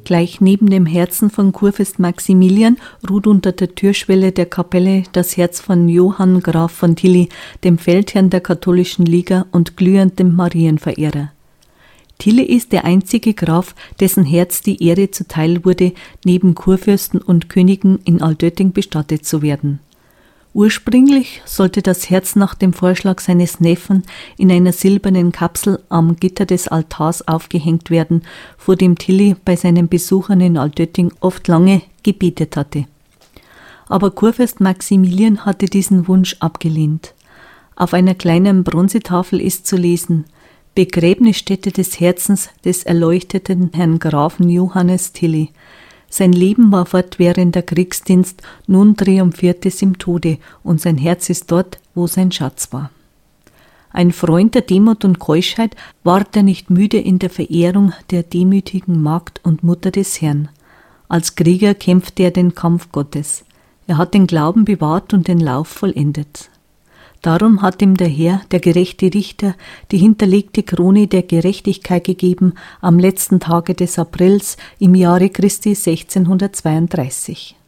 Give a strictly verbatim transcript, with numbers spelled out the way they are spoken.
Gleich neben dem Herzen von Kurfürst Maximilian ruht unter der Türschwelle der Kapelle das Herz von Johann Graf von Tilly, dem Feldherrn der katholischen Liga und glühendem Marienverehrer. Tilly ist der einzige Graf, dessen Herz die Ehre zuteil wurde, neben Kurfürsten und Königen in Altötting bestattet zu werden. Ursprünglich sollte das Herz nach dem Vorschlag seines Neffen in einer silbernen Kapsel am Gitter des Altars aufgehängt werden, vor dem Tilly bei seinen Besuchern in Altötting oft lange gebetet hatte. Aber Kurfürst Maximilian hatte diesen Wunsch abgelehnt. Auf einer kleinen Bronzetafel ist zu lesen: Begräbnisstätte des Herzens des erleuchteten Herrn Grafen Johannes Tilly. Sein Leben war fortwährender Kriegsdienst, nun triumphiert es im Tode und sein Herz ist dort, wo sein Schatz war. Ein Freund der Demut und Keuschheit, ward er nicht müde in der Verehrung der demütigen Magd und Mutter des Herrn. Als Krieger kämpfte er den Kampf Gottes. Er hat den Glauben bewahrt und den Lauf vollendet. Darum hat ihm der Herr, der gerechte Richter, die hinterlegte Krone der Gerechtigkeit gegeben am letzten Tage des Aprils im Jahre Christi sechzehnhundertzweiunddreißig.